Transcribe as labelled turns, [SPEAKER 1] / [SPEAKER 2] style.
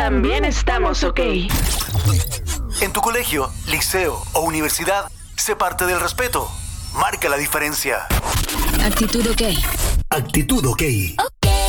[SPEAKER 1] también estamos ok.
[SPEAKER 2] En tu colegio, liceo o universidad, sé parte del respeto. Marca la diferencia.
[SPEAKER 3] Actitud ok.
[SPEAKER 2] Actitud ok.